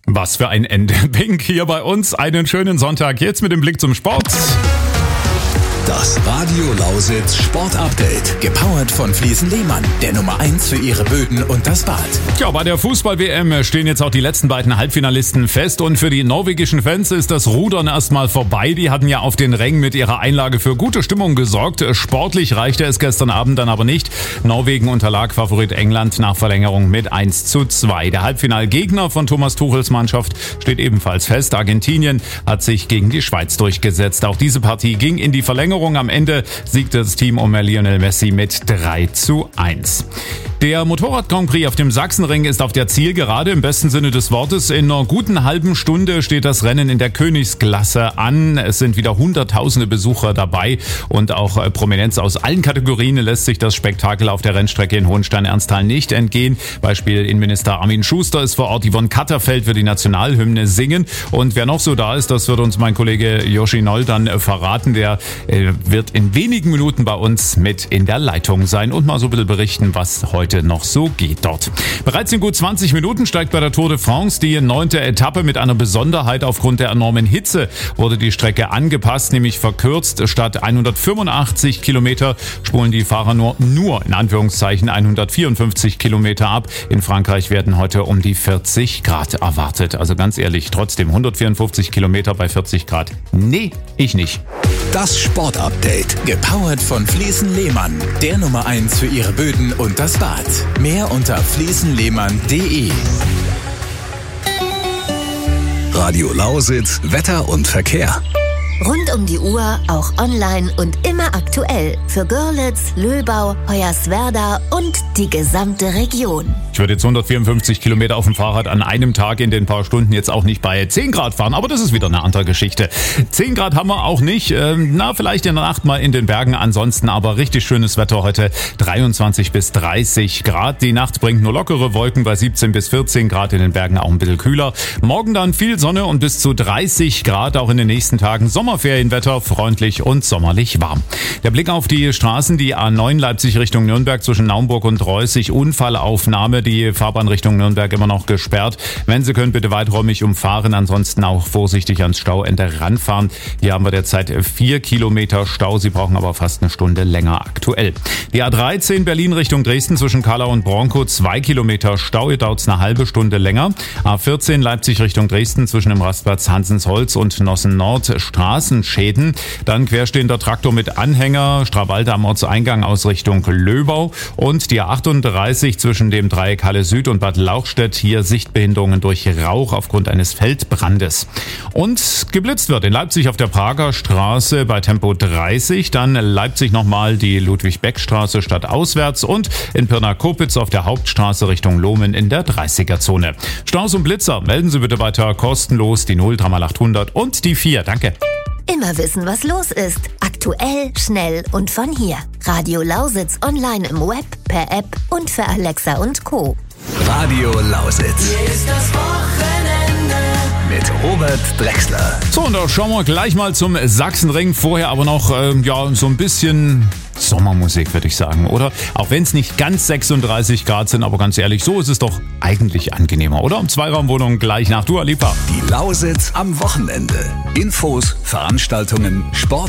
Was für ein Ende. Pink hier bei uns. Einen schönen Sonntag. Jetzt mit dem Blick zum Sport. Das Radio Lausitz Sport Update. Gepowert von Fliesen Lehmann, der Nummer 1 für ihre Böden und das Bad. Ja, bei der Fußball-WM stehen jetzt auch die letzten beiden Halbfinalisten fest. Und für die norwegischen Fans ist das Rudern erstmal vorbei. Die hatten ja auf den Rängen mit ihrer Einlage für gute Stimmung gesorgt. Sportlich reichte es gestern Abend dann aber nicht. Norwegen unterlag Favorit England nach Verlängerung mit 1:2. Der Halbfinalgegner von Thomas Tuchels Mannschaft steht ebenfalls fest. Argentinien hat sich gegen die Schweiz durchgesetzt. Auch diese Partie ging in die Verlängerung. Am Ende siegte das Team um Lionel Messi mit 3:1. Der Motorrad-Grand Prix auf dem Sachsenring ist auf der Zielgerade im besten Sinne des Wortes. In einer guten halben Stunde steht das Rennen in der Königsklasse an. Es sind wieder hunderttausende Besucher dabei und auch Prominenz aus allen Kategorien lässt sich das Spektakel auf der Rennstrecke in Hohenstein-Ernsthal nicht entgehen. Beispiel Innenminister Armin Schuster ist vor Ort, Yvonne Katterfeld wird die Nationalhymne singen und wer noch so da ist, das wird uns mein Kollege Joshi Noll dann verraten. Der wird in wenigen Minuten bei uns mit in der Leitung sein und mal so ein bisschen berichten, was heute noch so geht dort. Bereits in gut 20 Minuten steigt bei der Tour de France die 9. Etappe. Mit einer Besonderheit: aufgrund der enormen Hitze wurde die Strecke angepasst, nämlich verkürzt. Statt 185 Kilometer spulen die Fahrer nur in Anführungszeichen 154 Kilometer ab. In Frankreich werden heute um die 40 Grad erwartet. Also ganz ehrlich, trotzdem 154 Kilometer bei 40 Grad. Nee, ich nicht. Das Sportupdate. Gepowert von Fliesen Lehmann, der Nummer 1 für ihre Böden und das Bad. Mehr unter fliesenlehmann.de. Radio Lausitz, Wetter und Verkehr. Rund um die Uhr, auch online und immer aktuell. Für Görlitz, Löbau, Hoyerswerda und die gesamte Region. Ich würde jetzt 154 Kilometer auf dem Fahrrad an einem Tag in den paar Stunden jetzt auch nicht bei 10 Grad fahren, aber das ist wieder eine andere Geschichte. 10 Grad haben wir auch nicht, vielleicht in der Nacht mal in den Bergen, ansonsten aber richtig schönes Wetter heute, 23 bis 30 Grad. Die Nacht bringt nur lockere Wolken bei 17 bis 14 Grad, in den Bergen auch ein bisschen kühler. Morgen dann viel Sonne und bis zu 30 Grad, auch in den nächsten Tagen Sommerferienwetter, freundlich und sommerlich warm. Der Blick auf die Straßen, die A9 Leipzig Richtung Nürnberg zwischen Naumburg und Reußig, Unfallaufnahme, die Fahrbahn Richtung Nürnberg immer noch gesperrt. Wenn Sie können, bitte weiträumig umfahren, ansonsten auch vorsichtig ans Stauende ranfahren. Hier haben wir derzeit 4 Kilometer Stau, Sie brauchen aber fast eine Stunde länger aktuell. Die A13 Berlin Richtung Dresden zwischen Kallau und Bronkow, 2 Kilometer Stau, hier dauert es eine halbe Stunde länger. A14 Leipzig Richtung Dresden zwischen dem Rastplatz Hansensholz und Nossen Nord, Straßenschäden. Dann querstehender Traktor mit Anhänger, Strawalde am Ortseingang aus Richtung Löbau und die A38 zwischen dem Dreieck Halle Süd und Bad Lauchstädt. Hier Sichtbehinderungen durch Rauch aufgrund eines Feldbrandes. Und geblitzt wird in Leipzig auf der Prager Straße bei Tempo 30. Dann Leipzig nochmal die Ludwig-Beck-Straße stadtauswärts und in Pirna-Kopitz auf der Hauptstraße Richtung Lohmen in der 30er-Zone. Staus und Blitzer melden Sie bitte weiter kostenlos die 0 800 und die 4. Danke. Immer wissen, was los ist. Aktuell, schnell und von hier. Radio Lausitz online im Web, per App und für Alexa und Co. Radio Lausitz. Hier ist das Wochenende mit Robert Drechsler. So, und da schauen wir gleich mal zum Sachsenring. Vorher aber noch so ein bisschen Sommermusik, würde ich sagen, oder? Auch wenn es nicht ganz 36 Grad sind, aber ganz ehrlich, so ist es doch eigentlich angenehmer, oder? Zweiraumwohnung gleich nach Dua Lipa. Die Lausitz am Wochenende. Infos, Veranstaltungen, Sport.